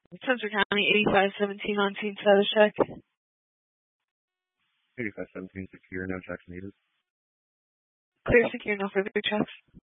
Spencer County, 8517 on scene status check. 8517 secure, no checks needed. Clear, secure, no further checks.